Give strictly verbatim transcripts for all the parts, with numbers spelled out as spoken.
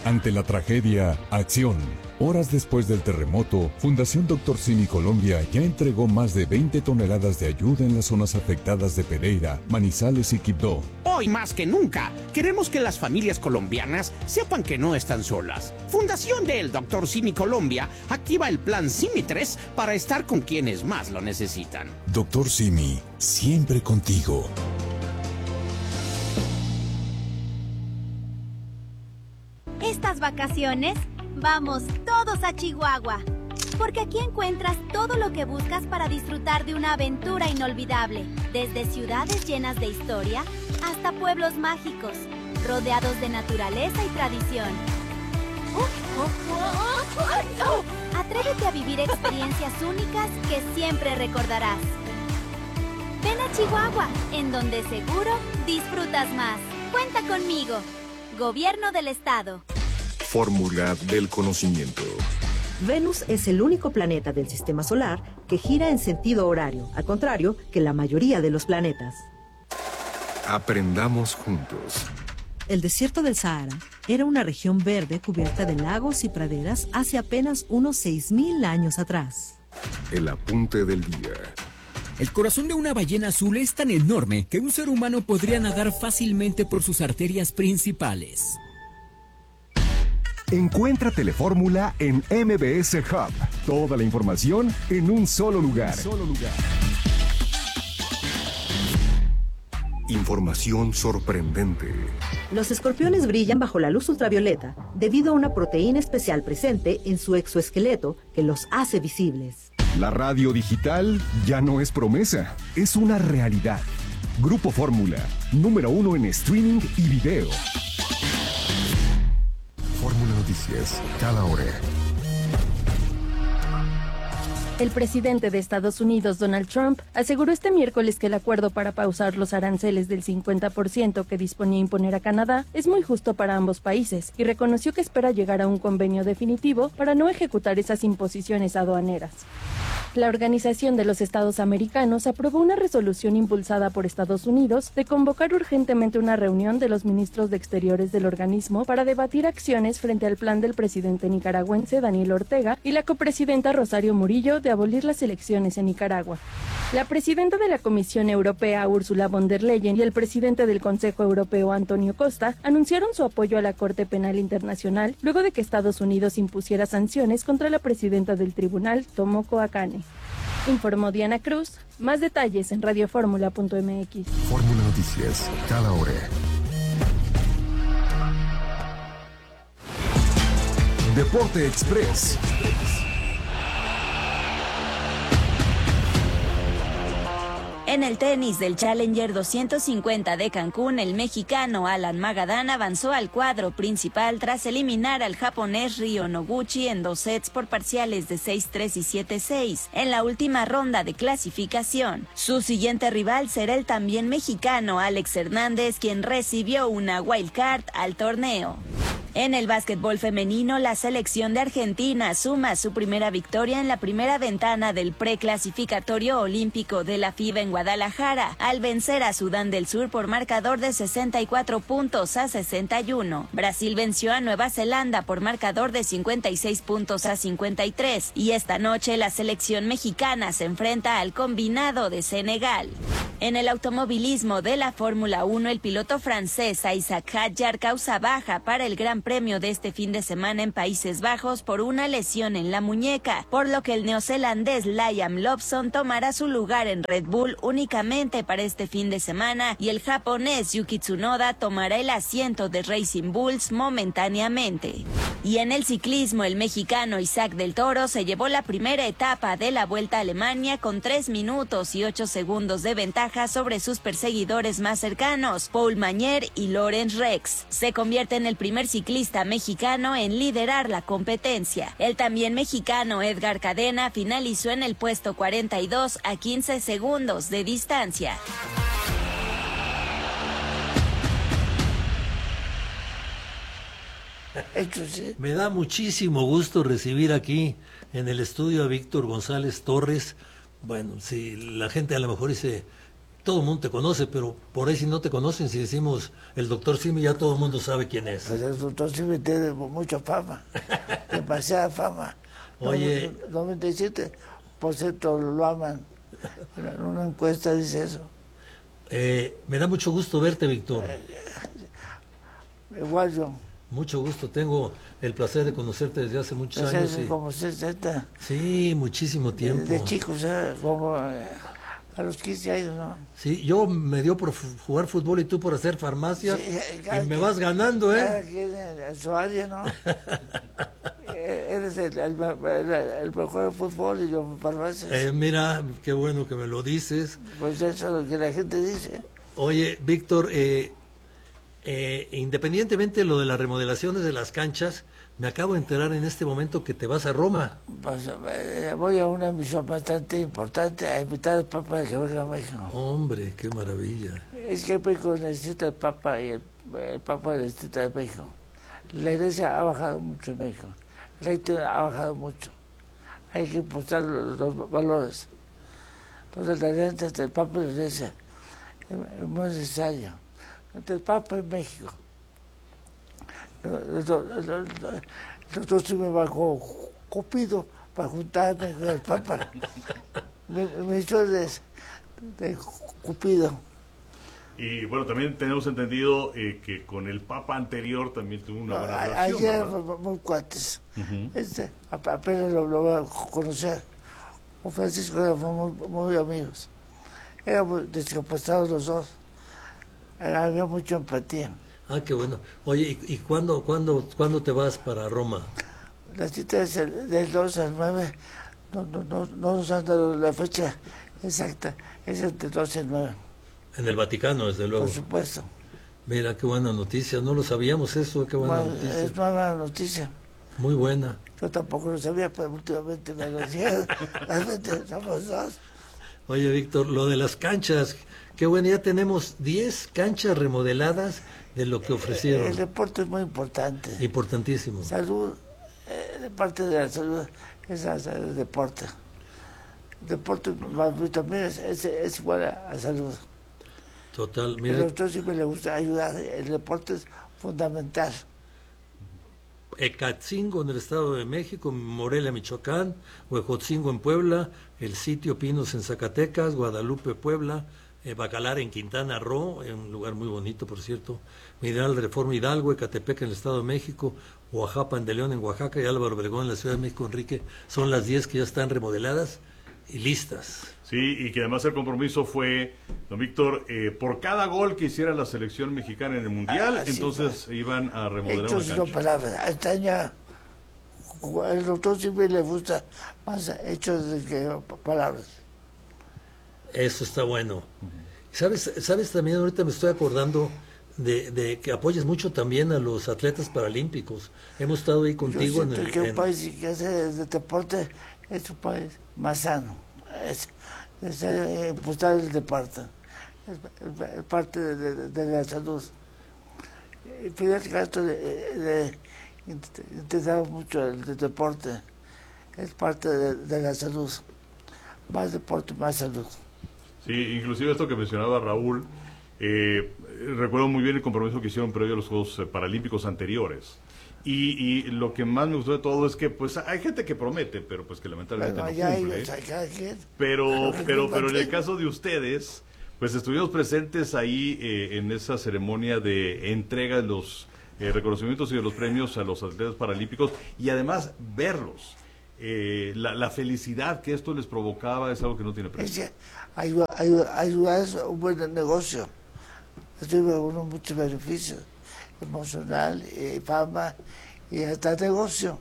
Ante la tragedia, acción. Horas después del terremoto, Fundación Doctor Simi Colombia ya entregó más de veinte toneladas de ayuda en las zonas afectadas de Pereira, Manizales y Quibdó. Hoy más que nunca, queremos que las familias colombianas sepan que no están solas. Fundación del Doctor Simi Colombia activa el plan Simi tres para estar con quienes más lo necesitan. Doctor Simi, siempre contigo. Estas vacaciones, vamos todos a Chihuahua, porque aquí encuentras todo lo que buscas para disfrutar de una aventura inolvidable, desde ciudades llenas de historia hasta pueblos mágicos, rodeados de naturaleza y tradición. Atrévete a vivir experiencias únicas que siempre recordarás. Ven a Chihuahua, en donde seguro disfrutas más. Cuenta conmigo. Gobierno del Estado. Fórmula del conocimiento. Venus es el único planeta del sistema solar que gira en sentido horario, al contrario que la mayoría de los planetas. Aprendamos juntos. El desierto del Sahara era una región verde cubierta de lagos y praderas hace apenas unos seis mil años atrás. El apunte del día. El corazón de una ballena azul es tan enorme que un ser humano podría nadar fácilmente por sus arterias principales. Encuentra Telefórmula en M B S Hub. Toda la información en un solo lugar. Solo lugar. Información sorprendente. Los escorpiones brillan bajo la luz ultravioleta debido a una proteína especial presente en su exoesqueleto que los hace visibles. La radio digital ya no es promesa, es una realidad. Grupo Fórmula, número uno en streaming y video. Fórmula Noticias, cada hora. El presidente de Estados Unidos, Donald Trump, aseguró este miércoles que el acuerdo para pausar los aranceles del cincuenta por ciento que disponía imponer a Canadá es muy justo para ambos países y reconoció que espera llegar a un convenio definitivo para no ejecutar esas imposiciones aduaneras. La Organización de los Estados Americanos aprobó una resolución impulsada por Estados Unidos de convocar urgentemente una reunión de los ministros de Exteriores del organismo para debatir acciones frente al plan del presidente nicaragüense Daniel Ortega y la copresidenta Rosario Murillo de abolir las elecciones en Nicaragua. La presidenta de la Comisión Europea, Ursula von der Leyen, y el presidente del Consejo Europeo, Antonio Costa, anunciaron su apoyo a la Corte Penal Internacional luego de que Estados Unidos impusiera sanciones contra la presidenta del tribunal, Tomoko Akane. Informó Diana Cruz. Más detalles en radioformula punto m x. Fórmula Noticias, cada hora. Deporte Express. En el tenis del Challenger doscientos cincuenta de Cancún, el mexicano Alan Magadan avanzó al cuadro principal tras eliminar al japonés Ryo Noguchi en dos sets por parciales de seis tres y siete seis en la última ronda de clasificación. Su siguiente rival será el también mexicano Alex Hernández, quien recibió una wild card al torneo. En el básquetbol femenino, la selección de Argentina suma su primera victoria en la primera ventana del preclasificatorio olímpico de la FIBA en Guadalajara, al vencer a Sudán del Sur por marcador de sesenta y cuatro puntos a sesenta y uno. Brasil venció a Nueva Zelanda por marcador de cincuenta y seis puntos a cincuenta y tres, y esta noche la selección mexicana se enfrenta al combinado de Senegal. En el automovilismo de la Fórmula uno, el piloto francés Isaac Hadjar causa baja para el Gran Premio de este fin de semana en Países Bajos por una lesión en la muñeca, por lo que el neozelandés Liam Lawson tomará su lugar en Red Bull únicamente para este fin de semana, y el japonés Yuki Tsunoda tomará el asiento de Racing Bulls momentáneamente. Y en el ciclismo, el mexicano Isaac del Toro se llevó la primera etapa de la Vuelta a Alemania con tres minutos y ocho segundos de ventaja sobre sus perseguidores más cercanos, Paul Mañer y Lorenz Rex. Se convierte en el primer ciclista mexicano en liderar la competencia. El también mexicano Edgar Cadena finalizó en el puesto cuarenta y dos a quince segundos de distancia. Me da muchísimo gusto recibir aquí en el estudio a Víctor González Torres. Bueno, si la gente a lo mejor dice, todo el mundo te conoce, pero por ahí si no te conocen, si decimos el doctor Simi, ya todo el mundo sabe quién es. Pues el doctor Simi tiene mucha fama, demasiada fama. Oye, noventa y siete por ciento lo aman. En una encuesta dice eso. Eh, me da mucho gusto verte, Víctor. Igual yo. Mucho gusto, tengo el placer de conocerte desde hace muchos Desde años. hace Y... como sesenta. Sí, muchísimo tiempo. De, de chicos, ¿eh? Como eh, a los quince años, ¿no? Sí, yo me dio por jugar fútbol y tú por hacer farmacia. Sí, y me vas ganando, ¿eh? Aquí en, en su área, ¿no? Eres el, el, el, el mejor de fútbol y yo farmacia. Eh, mira, qué bueno que me lo dices. Pues eso es lo que la gente dice. Oye, Víctor, eh, eh, independientemente de lo de las remodelaciones de las canchas, me acabo de enterar en este momento que te vas a Roma. Pues, eh, voy a una misión bastante importante a invitar al Papa a que venga a México. Hombre, qué maravilla. Es que México necesita el Papa y el, el Papa necesita de México. La iglesia ha bajado mucho en México. La iglesia ha bajado mucho. Hay que impulsar los, los valores. Entonces la alianza entre el Papa y la iglesia es muy necesario. Entre el Papa y México. El doctor sí me bajó Cupido para juntarme con el Papa. Me, me hizo de, de Cupido. Y bueno, también tenemos entendido eh, que con el Papa anterior también tuvo una buena no, relación. Ayer éramos muy cuates. Uh-huh. Este, apenas lo, lo voy a conocer. Con Francisco éramos muy, muy amigos. Éramos discapacitados los dos. Había mucha empatía. Ah, qué bueno. Oye, ¿y, y cuándo, cuándo, cuándo te vas para Roma? La cita es el, del dos al nueve. No, no, no, no nos han dado la fecha exacta. Es entre dos y nueve. En el Vaticano, desde luego. Por supuesto. Mira, qué buena noticia. No lo sabíamos eso, qué buena bueno, noticia. Es una buena noticia. Muy buena. Yo tampoco lo sabía, pero últimamente me lo decían. Realmente somos dos. Oye, Víctor, lo de las canchas, qué bueno, ya tenemos diez canchas remodeladas de lo que ofrecieron. El deporte es muy importante. Importantísimo. Salud, eh, parte de la salud es el deporte. El deporte también es, es, es igual a, a salud. Total, mira. El doctor siempre le gusta ayudar, el deporte es fundamental. Ecatzingo en el Estado de México, Morelia, Michoacán, Huejotzingo en Puebla, el sitio Pinos en Zacatecas, Guadalupe, Puebla, eh, Bacalar en Quintana Roo, en un lugar muy bonito, por cierto, Mineral de Reforma Hidalgo, Ecatepec en el Estado de México, Oaxaca de León en Oaxaca y Álvaro Obregón en la Ciudad de México, Enrique, son las diez que ya están remodeladas y listas. Sí, y que además el compromiso fue, don Víctor, eh, por cada gol que hiciera la selección mexicana en el Mundial, ah, entonces fue. Iban a remodelar hechos una cancha. No palabras. Hasta ya, el doctor siempre le gusta más hechos de que palabras. Eso está bueno. Uh-huh. ¿Sabes, sabes también, ahorita me estoy acordando de, de que apoyas mucho también a los atletas paralímpicos. Hemos estado ahí contigo. Yo en el, el que un en... país que hace de deporte es un país más sano. Es, es eh, impulsar el deporte. Es, es, es parte de, de, de la salud. Fidel Castro le intentaba mucho el, el deporte. Es parte de, de la salud. Más deporte, más salud. Sí, inclusive esto que mencionaba Raúl, eh, recuerdo muy bien el compromiso que hicieron previo a los Juegos Paralímpicos anteriores. Y, y lo que más me gustó de todo es que pues hay gente que promete, pero pues que lamentablemente bueno, no cumple. ¿eh? Pero, pero, pero en el caso de ustedes, pues estuvimos presentes ahí eh, en esa ceremonia de entrega de los eh, reconocimientos y de los premios a los atletas paralímpicos y además verlos. Eh, la, la felicidad que esto les provocaba es algo que no tiene precio. Es que ayuda, ayuda, ayuda es un buen negocio. Tiene uno muchos beneficios, emocional, eh, fama y hasta negocio.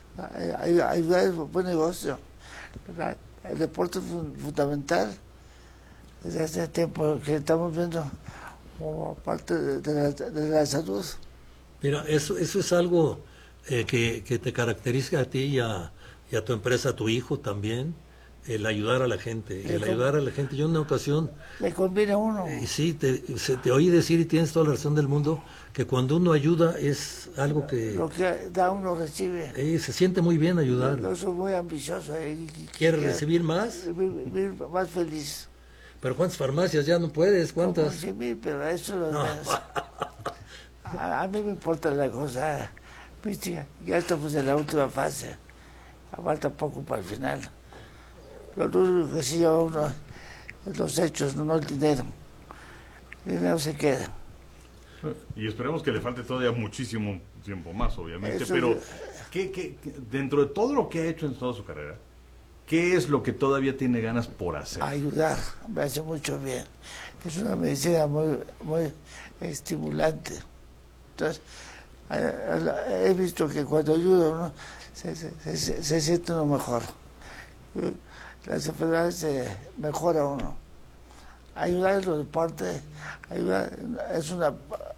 Ayuda es un buen negocio. El deporte es fundamental. Desde hace tiempo que estamos viendo como parte de, de, la, de la salud. Mira, eso, eso es algo eh, que, que te caracteriza a ti y a y a tu empresa, a tu hijo también, el ayudar a la gente, el ayudar a la gente. Yo en una ocasión... Le conviene a uno. Eh, sí, te, se, te oí decir, y tienes toda la razón del mundo, que cuando uno ayuda es algo que... Lo que da uno recibe. Eh, se siente muy bien ayudar. Yo soy muy ambicioso. Eh, ¿Quieres recibir más? Vivir más feliz. Pero ¿cuántas farmacias ya no puedes? ¿Cuántas? Sí, pero eso lo No. a, a mí me importa la cosa. Viste, ya estamos en la última fase. Falta poco para el final. Lo único que sí lleva uno es los hechos, no el dinero. El dinero se queda. Y esperemos que le falte todavía muchísimo tiempo más, obviamente. Eso pero, yo- ¿qué, qué, qué- dentro de todo lo que ha hecho en toda su carrera, ¿qué es lo que todavía tiene ganas por hacer? Ayudar, me hace mucho bien. Es una medicina muy, muy estimulante. Entonces, eh, he visto que cuando ayuda uno, se, se, se, se siente uno mejor. Las enfermedades se mejora uno. Ayudar en los deportes, ayudar, es una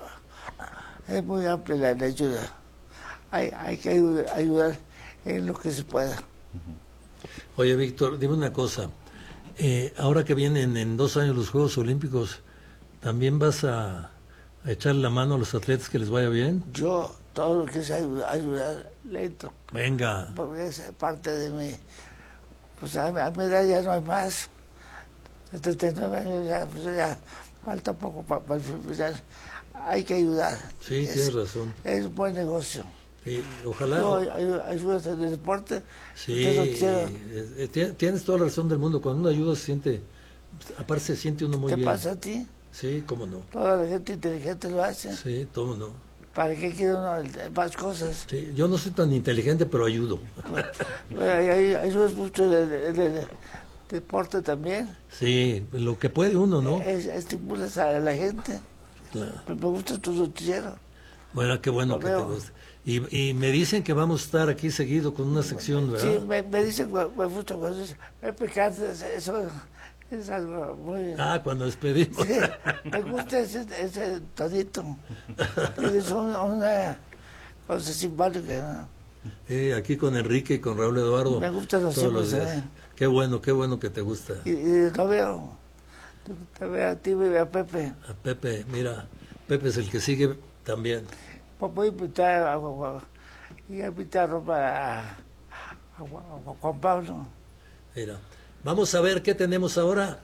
es muy amplia la, la ayuda. Hay, hay que ayudar, ayudar en lo que se pueda. Oye, Víctor, dime una cosa. Eh, ahora que vienen en dos años los Juegos Olímpicos, ¿también vas a, a echar la mano a los atletas que les vaya bien? Yo, todo lo que es ayudar, ayudar lento. Venga. Porque es parte de mí. Pues a, mi- a mi edad ya no hay más. De treinta y nueve años ya, pues ya falta poco para el final. Hay que ayudar. Sí, es, tienes razón. Es un buen negocio. Sí, ojalá. Yo ay- ay- ayudas en el deporte. Sí, usted lo quiere. eh, eh, ti- tienes toda la razón del mundo. Cuando uno ayuda se siente, aparte se siente uno muy ¿Te bien. pasa a ti? Sí, cómo no. Toda la gente inteligente lo hace. Sí, cómo no. ¿Para qué quiere uno el- más cosas? Sí, yo no soy tan inteligente, pero ayudo. Bueno, ay- ay- ayudas mucho en el, en el deporte también. Sí, lo que puede uno, ¿no? Es- estimulas a la gente. Claro. Me me gusta tu noticiero. Bueno, qué bueno Lo que te veo. guste. Y, y me dicen que vamos a estar aquí seguido con una sección, ¿verdad? Sí, me, me dicen, me, me gusta cuando es me picante, es- eso es algo muy... Ah, cuando despedimos. Sí, me gusta ese, ese tonito. Es una, una cosa simpática, ¿no? Eh, aquí con Enrique y con Raúl Eduardo. Me gustan los todos hijos, días. ¿eh? Qué bueno, qué bueno que te gusta. Y, y lo veo. Te veo a ti, me veo a Pepe. A Pepe, mira, Pepe es el que sigue también. Pues voy a invitar a, a, a- y a invitar a, a- a Juan Pablo. Mira, vamos a ver qué tenemos ahora.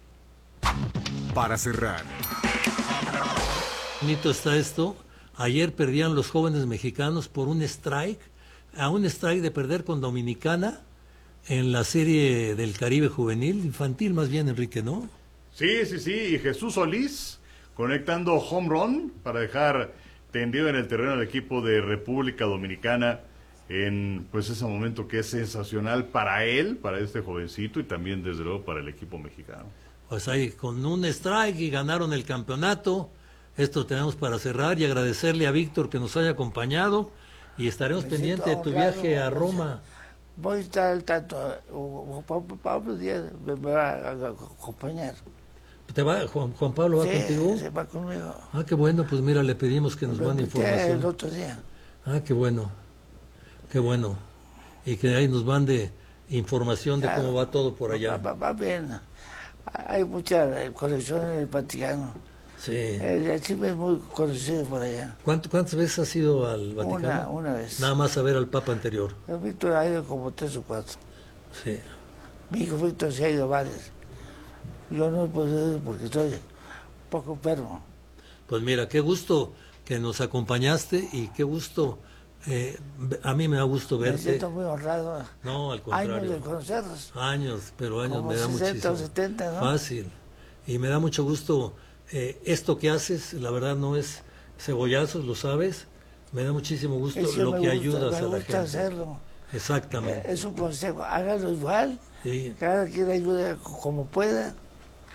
Para cerrar, Bonito está esto. Ayer perdían los jóvenes mexicanos por un strike, a un strike de perder con Dominicana en la serie del Caribe juvenil, infantil más bien, Enrique, ¿no? Sí, sí, sí, y Jesús Solís conectando home run para dejar tendido en el terreno el equipo de República Dominicana en pues ese momento que es sensacional para él, para este jovencito y también desde luego para el equipo mexicano. Pues ahí con un strike y ganaron el campeonato. Esto tenemos para cerrar y agradecerle a Víctor que nos haya acompañado y estaremos Me pendientes de siento tu honrado, viaje a o sea, Roma. Voy a estar al tanto. o- o Pablo, Pablo Díaz me, me va a, a acompañar. ¿Te va, Juan, Juan Pablo va Sí, contigo? se va conmigo. Ah, qué bueno, pues mira, le pedimos que nos Lo mande invité el información. otro día. Ah, qué bueno, qué bueno. Y que ahí nos mande información de Claro. cómo va todo por allá. Va, va bien. Hay mucha eh, conexión en el Vaticano. Sí. El, el chisme es muy conocido por allá. ¿Cuánto- ¿Cuántas veces has ido al Vaticano? Una, una vez. Nada más a ver al Papa anterior. El Víctor ha ido como tres o cuatro. Sí. Mi hijo Víctor se ha ido varias. Yo no he podido ir porque estoy un poco enfermo. Pues mira, qué gusto que nos acompañaste y qué gusto, eh, a mí me da gusto Me verte. siento muy honrado. No, al Años contrario. de conocerlos. Años, pero años Como me da sesenta o muchísimo. setenta, ¿no? Fácil. Y me da mucho gusto. eh, esto que haces, la verdad no es cebollazos, lo sabes. Me da muchísimo gusto Es que lo me que gusta, ayudas me a la gusta gente. hacerlo. Exactamente. Es un consejo. Hágalo igual. Sí. Cada quien ayude como pueda.